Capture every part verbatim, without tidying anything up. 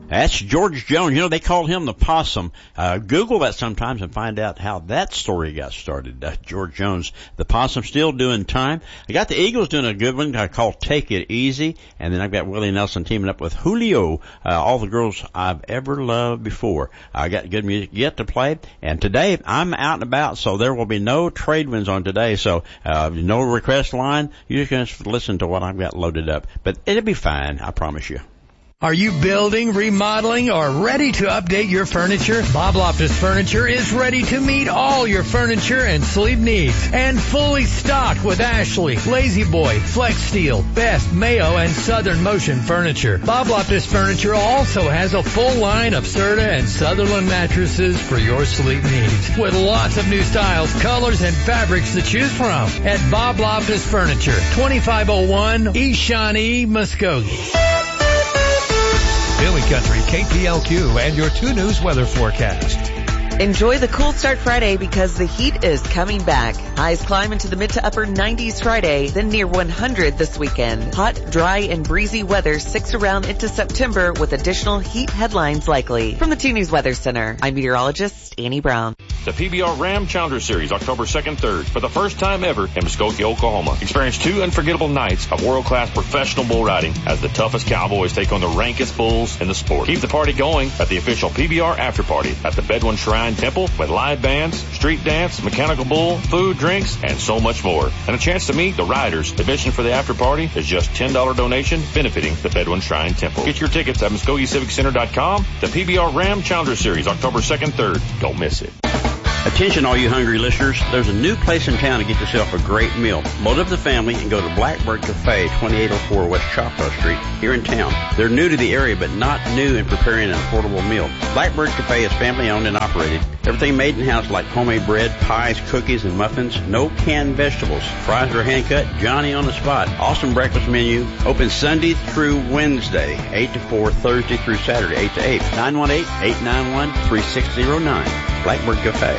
That's George Jones. You know, they called him the possum. Uh, Google that sometimes and find out how that story got started. Uh, George Jones, the possum, still doing time. I got the Eagles doing a good one uh, called Take It Easy. And then I've got Willie Nelson teaming up with Julio, uh, all the girls I've ever loved before. I got good music yet to play. And today I'm out and about, so there will be no trade winds on today. So, uh, no request line. You're just going to listen to what I've got loaded up. But it'll be fine, I promise you. Are you building, remodeling, or ready to update your furniture? Bob Loftus Furniture is ready to meet all your furniture and sleep needs. And fully stocked with Ashley, Lazy Boy, Flex Steel, Best, Mayo, and Southern Motion furniture. Bob Loftus Furniture also has a full line of Serta and Sutherland mattresses for your sleep needs. With lots of new styles, colors, and fabrics to choose from. At Bob Loftus Furniture, twenty-five oh one East Shawnee, Muskogee. Billy Country, K P L Q, and your two News weather forecast. Enjoy the cool start Friday because the heat is coming back. Highs climb into the mid to upper nineties Friday, then near one hundred this weekend. Hot, dry, and breezy weather sticks around into September with additional heat headlines likely. From the two News Weather Center, I'm meteorologist Annie Brown. The P B R Ram Challenger Series, October second, third, for the first time ever in Muskogee, Oklahoma. Experience two unforgettable nights of world-class professional bull riding as the toughest cowboys take on the rankest bulls in the sport. Keep the party going at the official P B R After Party at the Bedouin Shrine Temple with live bands, street dance, mechanical bull, food, drinks, and so much more. And a chance to meet the riders. Admission for the after party is just ten dollars donation benefiting the Bedouin Shrine Temple. Get your tickets at Muskogee Civic Center dot com. The P B R Ram Challenger Series, October second, third. Don't miss it. Attention all you hungry listeners, there's a new place in town to get yourself a great meal. Load up the family and go to Blackbird Cafe, twenty-eight oh four West Choctaw Street, here in town. They're new to the area, but not new in preparing an affordable meal. Blackbird Cafe is family owned and operated. Everything made in-house like homemade bread, pies, cookies, and muffins. No canned vegetables. Fries are hand-cut, Johnny on the spot. Awesome breakfast menu. Open Sunday through Wednesday, eight to four, Thursday through Saturday, eight to eight. nine one eight, eight nine one, three six zero nine. Blackbird Cafe.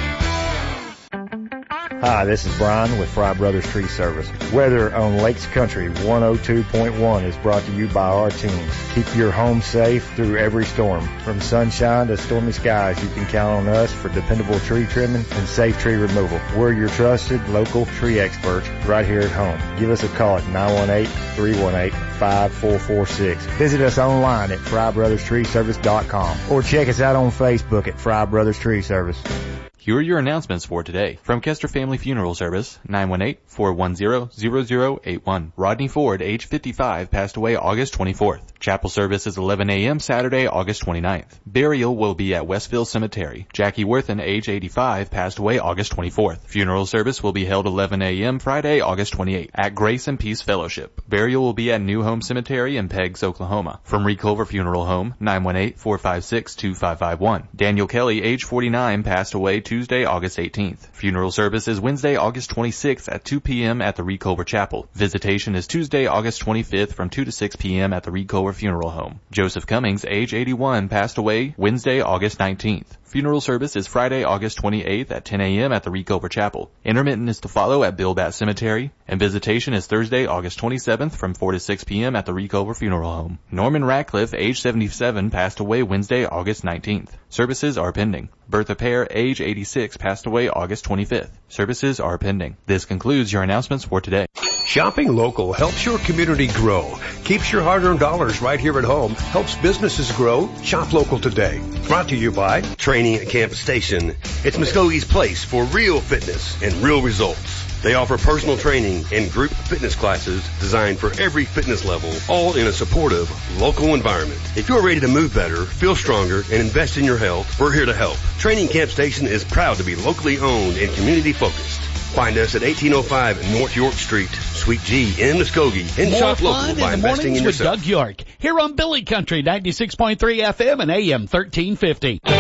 Hi, this is Brian with Fry Brothers Tree Service. Weather on Lakes Country one oh two point one is brought to you by our teams. Keep your home safe through every storm. From sunshine to stormy skies, you can count on us for dependable tree trimming and safe tree removal. We're your trusted local tree experts right here at home. Give us a call at nine one eight, three one eight, five four four six. Visit us online at fry brothers tree service dot com or check us out on Facebook at Fry Brothers Tree Service. Here are your announcements for today. From Kester Family Funeral Service, nine one eight, four one zero, zero zero eight one. Rodney Ford, age fifty-five, passed away August twenty-fourth. Chapel service is eleven a.m. Saturday, August twenty-ninth. Burial will be at Westville Cemetery. Jackie Worthen, age eighty-five, passed away August twenty-fourth. Funeral service will be held eleven a.m. Friday, August twenty-eighth at Grace and Peace Fellowship. Burial will be at New Home Cemetery in Peggs, Oklahoma. From Recover Funeral Home, nine one eight, four five six, two five five one. Daniel Kelly, age forty-nine, passed away Tuesday, August eighteenth. Funeral service is Wednesday, August twenty-sixth at two p.m. at the Recover Chapel. Visitation is Tuesday, August twenty-fifth from two to six p.m. at the Recover Funeral Home. Joseph Cummings, age eighty-one, passed away Wednesday, August nineteenth. Funeral service is Friday, August twenty-eighth at ten a.m. at the Recover Chapel. Intermittent is to follow at Bill Bat Cemetery, and visitation is Thursday, August twenty-seventh from four to six p.m. at the Recover Funeral Home. Norman Ratcliffe, age seventy-seven, passed away Wednesday, August nineteenth. Services are pending. Bertha Pear, age eighty-six, passed away August twenty-fifth. Services are pending. This concludes your announcements for today. Shopping local helps your community grow, keeps your hard-earned dollars right here at home, helps businesses grow. Shop local today. Brought to you by Training at Campus Station. It's Muskogee's place for real fitness and real results. They offer personal training and group fitness classes designed for every fitness level, all in a supportive, local environment. If you're ready to move better, feel stronger, and invest in your health, we're here to help. Training Camp Station is proud to be locally owned and community-focused. Find us at eighteen oh five North York Street, Suite G in Muskogee. And shop local by investing in yourself. Doug York, here on Billy Country ninety-six point three F M and A M thirteen fifty.